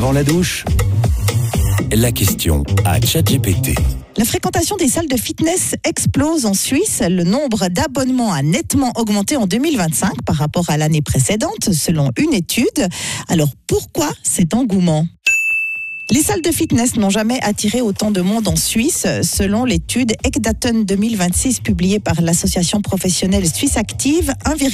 Avant la douche, la question à ChatGPT. La fréquentation des salles de fitness explose en Suisse. Le nombre d'abonnements a nettement augmenté en 2025 par rapport à l'année précédente, selon une étude. Alors pourquoi cet engouement ? Les salles de fitness n'ont jamais attiré autant de monde en Suisse, selon l'étude Ekdaten 2026 publiée par l'association professionnelle Suisse Active.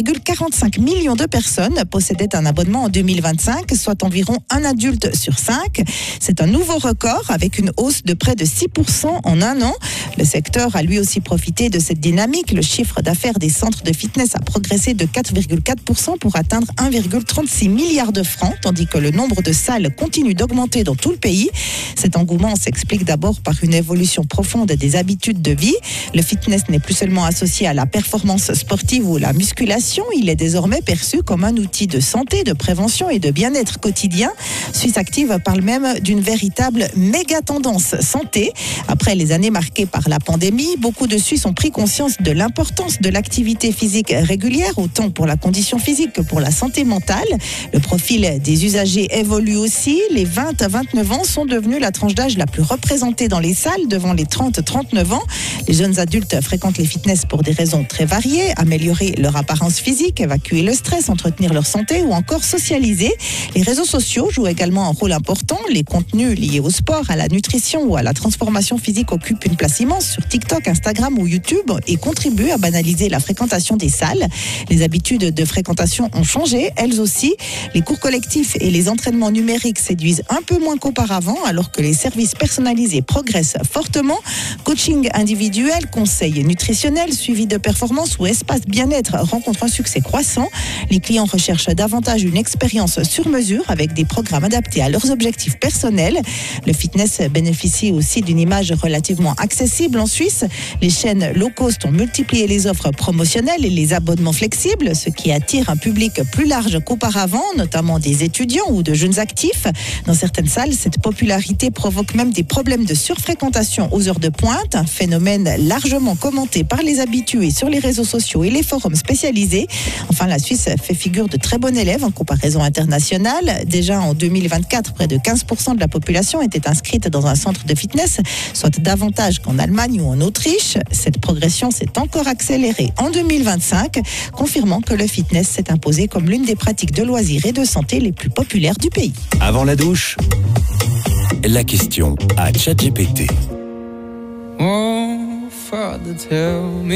1,45 million de personnes possédaient un abonnement en 2025, soit environ un adulte sur 5. C'est un nouveau record avec une hausse de près de 6% en un an. Le secteur a lui aussi profité de cette dynamique. Le chiffre d'affaires des centres de fitness a progressé de 4,4% pour atteindre 1,36 milliard de francs, tandis que le nombre de salles continue d'augmenter dans tout le pays. Cet engouement s'explique d'abord par une évolution profonde des habitudes de vie. Le fitness n'est plus seulement associé à la performance sportive ou la musculation, il est désormais perçu comme un outil de santé, de prévention et de bien-être quotidien. Suisse Active parle même d'une véritable méga tendance santé. Après les années marquées par la pandémie, beaucoup de Suisses ont pris conscience de l'importance de l'activité physique régulière, autant pour la condition physique que pour la santé mentale. Le profil des usagers évolue aussi. Les 20 à 29 ans sont devenus la tranche d'âge la plus représentée dans les salles, devant les 30-39 ans. Les jeunes adultes fréquentent les fitness pour des raisons très variées: améliorer leur apparence physique, évacuer le stress, entretenir leur santé ou encore socialiser. Les réseaux sociaux jouent également un rôle important. Les contenus liés au sport, à la nutrition ou à la transformation physique occupent une place immense sur TikTok, Instagram ou YouTube et contribuent à banaliser la fréquentation des salles. Les habitudes de fréquentation ont changé, elles aussi. Les cours collectifs et les entraînements numériques séduisent un peu moins qu'auparavant, alors que les services personnalisés progressent fortement. Coaching individuel, conseils nutritionnels, suivi de performance ou espace bien-être rencontrent un succès croissant. Les clients recherchent davantage une expérience sur mesure avec des programmes adaptés à leurs objectifs personnels. Le fitness bénéficie aussi d'une image relativement accessible en Suisse. Les chaînes low cost ont multiplié les offres promotionnelles et les abonnements flexibles, ce qui attire un public plus large qu'auparavant, notamment des étudiants ou de jeunes actifs. Dans certaines salles, cette popularité provoque même des problèmes de surfréquentation aux heures de pointe, un phénomène largement commenté par les habitués sur les réseaux sociaux et les forums spécialisés. Enfin, la Suisse fait figure de très bon élève en comparaison internationale. Déjà en 2024, près de 15% de la population était inscrite dans un centre de fitness, soit davantage qu'en Allemagne ou en Autriche. Cette progression s'est encore accélérée en 2025, confirmant que le fitness s'est imposé comme l'une des pratiques de loisirs et de santé les plus populaires du pays. Avant la douche, la question à ChatGPT. Oh, Father, tell me.